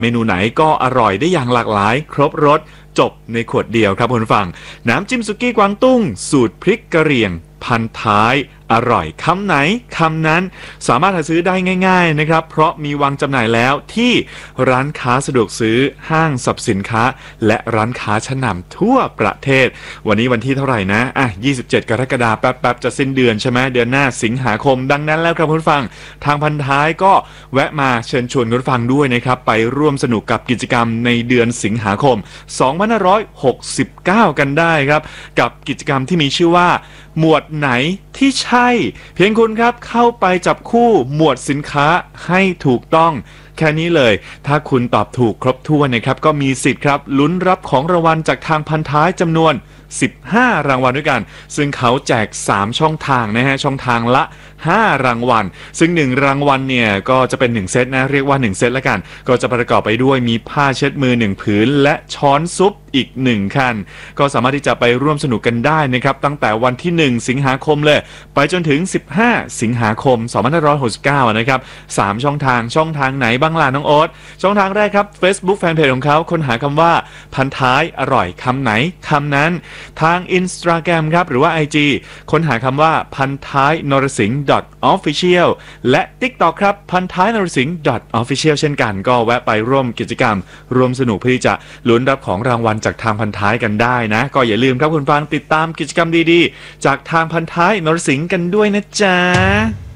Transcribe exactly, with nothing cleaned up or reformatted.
เมนูไหนก็อร่อยได้อย่างหลากหลายครบรสจบในขวดเดียวครับคุณผู้ฟังน้ำจิ้มสุกี้กวางตุ้งสูตรพริกกะเหรี่ยงพันท้ายอร่อยคำไหนคำนั้นสามารถหาซื้อได้ง่ายๆนะครับเพราะมีวางจำหน่ายแล้วที่ร้านค้าสะดวกซื้อห้างสรรพสินค้าและร้านค้าชั้นนำทั่วประเทศวันนี้วันที่เท่าไหร่นะอ่ะยี่สิบเจ็ดกรกฎาคมแป๊บๆจะสิ้นเดือนใช่ไหมเดือนหน้าสิงหาคมดังนั้นแล้วครับคุณผู้ฟังทางพันท้ายก็แวะมาเชิญชวนคุณผู้ฟังด้วยนะครับไปร่วมสนุกกับกิจกรรมในเดือนสิงหาคมสองพันห้าร้อยหกสิบเก้ากันได้ครับกับกิจกรรมที่มีชื่อว่าหมวดไหนที่ใช่เพียงคุณครับเข้าไปจับคู่หมวดสินค้าให้ถูกต้องแค่นี้เลยถ้าคุณตอบถูกครบถ้วนนะครับก็มีสิทธิ์ครับลุ้นรับของรางวัลจากทางพันท้ายจำนวนสิบห้ารางวัลด้วยกันซึ่งเขาแจกสามช่องทางนะฮะช่องทางละห้ารางวัลซึ่งหนึ่งรางวัลเนี่ยก็จะเป็นหนึ่งเซตนะเรียกว่าหนึ่งเซตละกันก็จะประกอบไปด้วยมีผ้าเช็ดมือหนึ่งผืนและช้อนซุปอีกหนึ่งคันก็สามารถที่จะไปร่วมสนุกกันได้นะครับตั้งแต่วันที่หนึ่งสิงหาคมเลยไปจนถึงสิบห้าสิงหาคมสองพันห้าร้อยหกสิบเก้านะครับสามช่องทางช่องทางไหนบ้างล่ะน้องโอ๊ตช่องทางแรกครับ Facebook Fanpage ของเขาค้นหาคำว่าพันท้ายอร่อยคำไหนคำนั้นทาง Instagram ครับหรือว่า ไอ จี ค้นหาคำว่าพันท้ายนรสิงห์ .official และ TikTok ครับพันท้ายนรสิงห์ .official เช่นกันก็แวะไปร่วมกิจกรรมร่วมสนุกเพื่อที่จะลุ้นรับของรางวัลจากทางพันท้ายกันได้นะก็อย่าลืมครับคุณฟังติดตามกิจกรรมดีๆจากทางพันท้ายนรสิงห์กันด้วยนะจ๊ะ